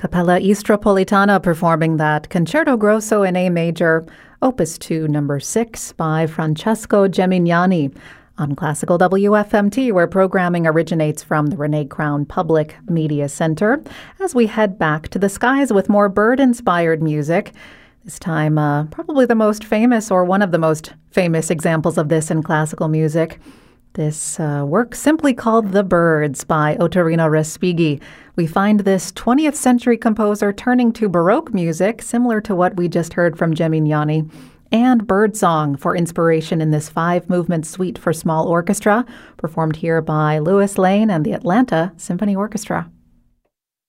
Cappella Istropolitana performing that Concerto Grosso in A major, Opus 2, number 6 by Francesco Gemignani on Classical WFMT, where programming originates from the Renee Crown Public Media Center. As we head back to the skies with more bird-inspired music, this time probably the most famous or one of the most famous examples of this in classical music. This work simply called The Birds by Ottorino Respighi. We find this 20th century composer turning to Baroque music, similar to what we just heard from Gemignani, and birdsong for inspiration in this 5-movement suite for small orchestra, performed here by Louis Lane and the Atlanta Symphony Orchestra.